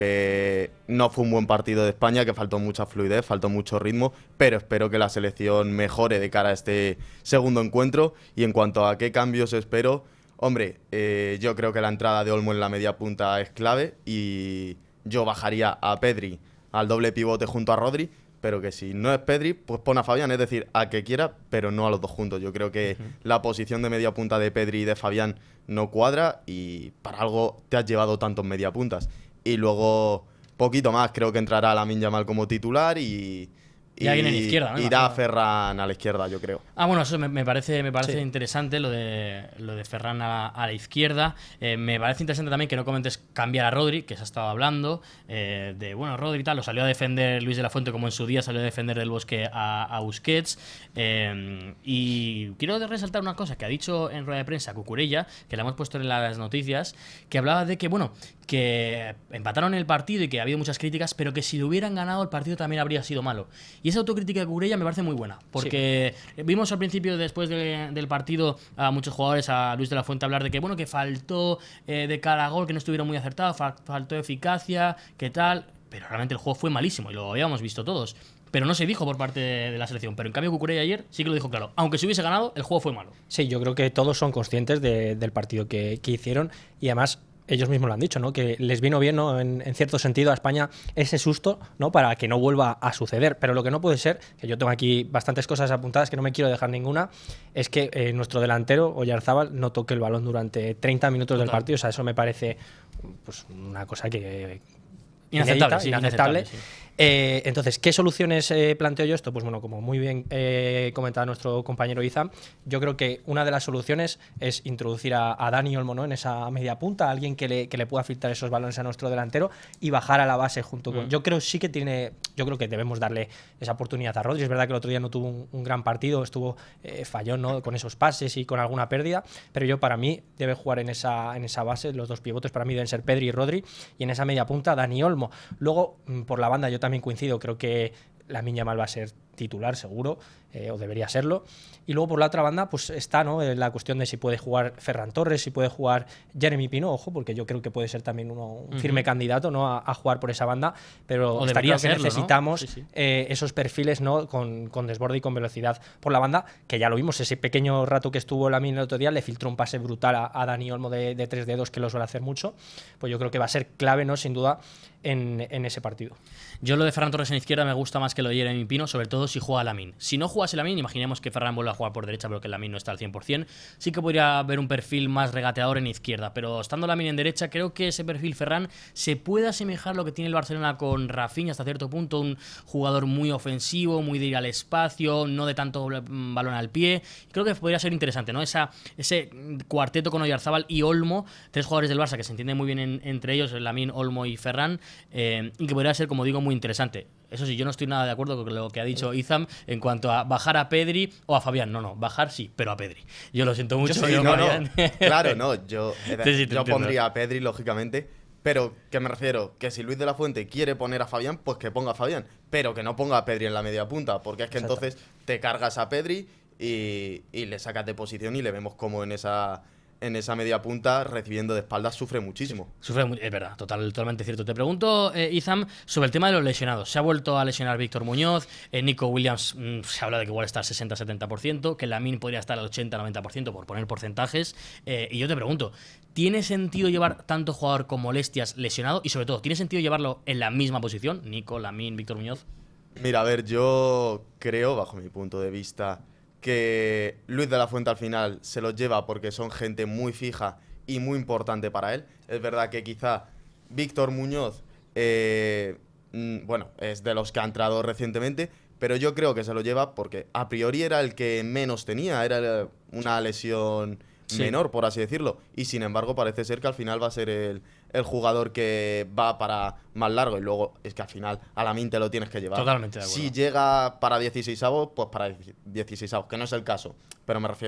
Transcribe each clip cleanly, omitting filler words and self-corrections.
No fue un buen partido de España, que faltó mucha fluidez, faltó mucho ritmo, pero espero que la selección mejore de cara a este segundo encuentro. Y en cuanto a qué cambios espero, hombre, yo creo que la entrada de Olmo en la media punta es clave y yo bajaría a Pedri al doble pivote junto a Rodri, pero que si no es Pedri, pues pon a Fabián, es decir, a que quiera, pero no a los dos juntos. Yo creo que la posición de media punta de Pedri y de Fabián no cuadra y para algo te has llevado tantos media puntas. Y luego, poquito más, creo que entrará Lamine Yamal como titular Y alguien en la izquierda, ¿no? irá Ferran a la izquierda, yo creo. Bueno, eso me parece Sí. interesante, lo de Ferran a la izquierda. Me parece interesante también que no comentes cambiar a Rodri, que se ha estado hablando, bueno, Rodri y tal, lo salió a defender Luis de la Fuente como en su día salió a defender del Bosque a Busquets. Y quiero resaltar una cosa que ha dicho en rueda de prensa Cucurella, que la hemos puesto en las noticias, que hablaba de que, bueno, que empataron el partido y que ha habido muchas críticas, pero que si lo hubieran ganado el partido también habría sido malo. Y esa autocrítica de Cucurella me parece muy buena, porque vimos al principio, después del partido, a muchos jugadores, a Luis de la Fuente, hablar de que, bueno, que faltó de cara a gol, que no estuvieron muy acertados, faltó eficacia, que tal, pero realmente el juego fue malísimo y lo habíamos visto todos. Pero no se dijo por parte de la selección. Pero en cambio Cucurella ayer sí que lo dijo claro. Aunque se hubiese ganado, el juego fue malo. Sí, yo creo que todos son conscientes del partido que hicieron y además ellos mismos lo han dicho, ¿no? Que les vino bien, ¿no? En cierto sentido a España ese susto, ¿no? Para que no vuelva a suceder. Pero lo que no puede ser, que yo tengo aquí bastantes cosas apuntadas que no me quiero dejar ninguna, es que nuestro delantero, Oyarzábal, no toque el balón durante 30 minutos del partido. O sea, eso me parece pues una cosa que Inaceptable, inaceptable. Sí. Entonces, ¿qué soluciones planteo yo esto? Pues bueno, como muy bien comentaba nuestro compañero Izam, yo creo que una de las soluciones es introducir a Dani Olmo, ¿no? En esa media punta, alguien que le pueda filtrar esos balones a nuestro delantero y bajar a la base junto con... Yo creo que debemos darle esa oportunidad a Rodri. Es verdad que el otro día no tuvo un gran partido, falló, ¿no? Con esos pases y con alguna pérdida, pero para mí debe jugar en esa base. Los dos pivotes para mí deben ser Pedri y Rodri, y en esa media punta Dani Olmo. Luego, por la banda yo también coincido, creo que Lamine Yamal va a ser titular seguro, o debería serlo. Y luego por la otra banda pues está, ¿no? La cuestión de si puede jugar Ferran Torres, si puede jugar Jeremy Pino, ojo, porque yo creo que puede ser también un firme candidato, ¿no? a jugar por esa banda, pero o está debería claro que serlo, necesitamos, ¿no? Sí. esos perfiles, ¿no? Con desborde y con velocidad por la banda, que ya lo vimos, ese pequeño rato que estuvo Lamine el otro día, le filtró un pase brutal a Dani Olmo de 3 dedos, que lo suele hacer mucho. Pues yo creo que va a ser clave, ¿no? Sin duda, en ese partido. Yo lo de Ferran Torres en izquierda me gusta más que lo de Jeremy Pino, sobre todo si juega Lamine. Si no jugase Lamine, imaginemos que Ferran vuelve a jugar por derecha, pero que Lamine no está al 100%, sí que podría haber un perfil más regateador en izquierda, pero estando Lamine en derecha, creo que ese perfil Ferran se puede asemejar a lo que tiene el Barcelona con Rafinha hasta cierto punto, un jugador muy ofensivo, muy de ir al espacio, no de tanto balón al pie. Creo que podría ser interesante, ¿no? Ese cuarteto con Oyarzábal y Olmo, 3 jugadores del Barça que se entienden muy bien entre ellos, Lamine, Olmo y Ferran, y que podría ser, como digo, muy interesante. Eso sí, yo no estoy nada de acuerdo con lo que ha dicho Izam en cuanto a bajar a Pedri o a Fabián. No, bajar sí, pero a Pedri. Yo lo siento mucho. Claro, no, yo Sí, pondría a Pedri, lógicamente, pero que me refiero, que si Luis de la Fuente quiere poner a Fabián, pues que ponga a Fabián, pero que no ponga a Pedri en la media punta, porque es que entonces te cargas a Pedri y le sacas de posición y le vemos como en esa media punta, recibiendo de espaldas, sufre muchísimo. Es verdad, totalmente cierto. Te pregunto, Izam, sobre el tema de los lesionados. Se ha vuelto a lesionar Víctor Muñoz, Nico Williams se habla de que igual está al 60-70%, que Lamine podría estar al 80-90%, por poner porcentajes. Y yo te pregunto, ¿tiene sentido llevar tanto jugador con molestias lesionado? Y sobre todo, ¿tiene sentido llevarlo en la misma posición? Nico, Lamine, Víctor Muñoz. Mira, a ver, yo creo, bajo mi punto de vista, que Luis de la Fuente al final se los lleva porque son gente muy fija y muy importante para él. Es verdad que quizá Víctor Muñoz, bueno, es de los que ha entrado recientemente, pero yo creo que se lo lleva porque a priori era el que menos tenía, era una lesión menor, por así decirlo. Y sin embargo parece ser que al final va a ser el jugador que va para más largo. Y luego es que al final a Lamine te lo tienes que llevar. Totalmente de acuerdo. Si llega para 16avos, pues para 16avos, que no es el caso. Pero me refiero,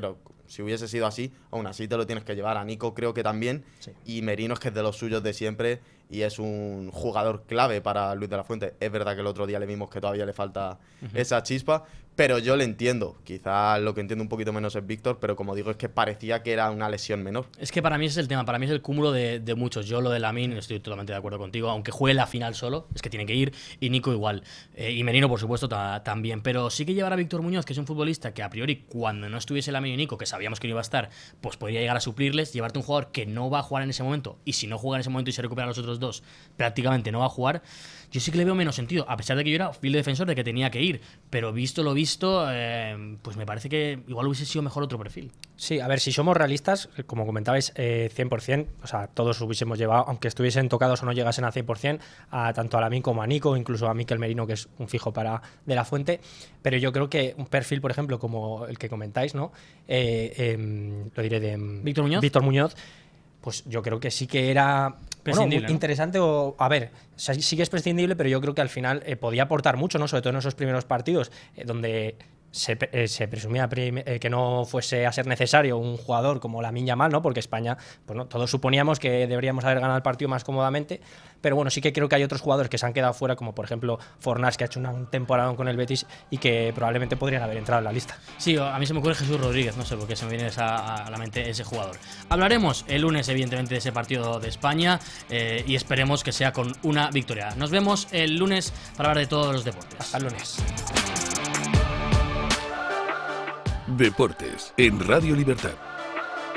si hubiese sido así, aún así te lo tienes que llevar. A Nico creo que también, Sí. y Merino es que es de los suyos de siempre y es un jugador clave para Luis de la Fuente. Es verdad que el otro día le vimos que todavía le falta esa chispa, pero yo le entiendo. Quizás lo que entiendo un poquito menos es Víctor, pero como digo, es que parecía que era una lesión menor. Es que para mí ese es el tema, para mí es el cúmulo de muchos. Yo lo de Lamine estoy totalmente de acuerdo contigo, aunque juegue la final solo, es que tiene que ir, y Nico igual. Y Merino, por supuesto, también. Pero sí que llevar a Víctor Muñoz, que es un futbolista que a priori, cuando no estuviese Lamine y Nico, que sabíamos que no iba a estar, pues podría llegar a suplirles, llevarte un jugador que no va a jugar en ese momento, y si no juega en ese momento y se recupera a los otros dos, prácticamente no va a jugar. Yo sí que le veo menos sentido, a pesar de que yo era fiel defensor de que tenía que ir, pero visto lo visto, pues me parece que igual hubiese sido mejor otro perfil. Sí, a ver, si somos realistas, como comentabais, 100%, o sea, todos hubiésemos llevado, aunque estuviesen tocados o no llegasen al 100%, a tanto a Lamine como a Nico, incluso a Mikel Merino, que es un fijo para De la Fuente, pero yo creo que un perfil, por ejemplo, como el que comentáis, ¿no? Lo diré de Víctor Muñoz, pues yo creo que sí que era prescindible, ¿no? interesante. A ver, sí que es prescindible, pero yo creo que al final podía aportar mucho, ¿no? Sobre todo en esos primeros partidos, donde se presumía que no fuese a ser necesario un jugador como Lamine Yamal, ¿no? Porque España, pues no, todos suponíamos que deberíamos haber ganado el partido más cómodamente, pero bueno, sí que creo que hay otros jugadores que se han quedado fuera, como por ejemplo Fornals, que ha hecho un temporadón con el Betis y que probablemente podrían haber entrado en la lista. Sí, a mí se me ocurre Jesús Rodríguez, no sé por qué se me viene a la mente ese jugador. Hablaremos el lunes, evidentemente, de ese partido de España y esperemos que sea con una victoria. Nos vemos el lunes para hablar de todos los deportes. Hasta el lunes. Deportes en Radio Libertad.